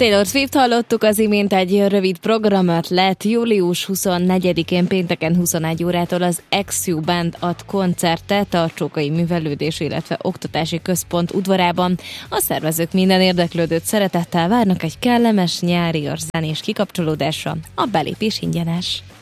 Taylor Swift hallottuk az imént, egy rövid programötlet. Július 24-én pénteken 21 órától az XU Band ad koncertet a Csókai Művelődés, illetve Oktatási Központ udvarában. A szervezők minden érdeklődőt szeretettel várnak egy kellemes nyári zenés kikapcsolódásra. A belépés ingyenes.